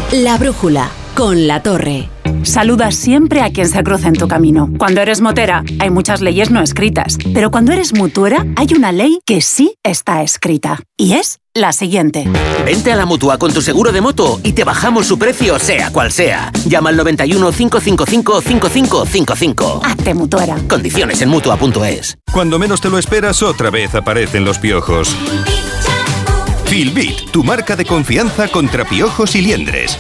La brújula, con La Torre. Saluda siempre a quien se cruza en tu camino. Cuando eres motera, hay muchas leyes no escritas. Pero cuando eres mutuera, hay una ley que sí está escrita. Y es la siguiente. Vente a la Mutua con tu seguro de moto y te bajamos su precio, sea cual sea. Llama al 91 555 5555. Hazte mutuera. Condiciones en Mutua.es. Cuando menos te lo esperas, otra vez aparecen los piojos. Filbit, tu marca de confianza contra piojos y liendres.